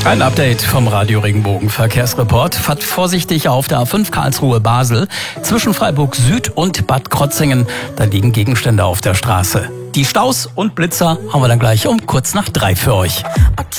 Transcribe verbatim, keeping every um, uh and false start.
Ein Update vom Radio Regenbogen Verkehrsreport. Fahrt vorsichtig auf der A fünf Karlsruhe-Basel. Zwischen Freiburg Süd und Bad Krotzingen, da liegen Gegenstände auf der Straße. Die Staus und Blitzer haben wir dann gleich um kurz nach drei für euch.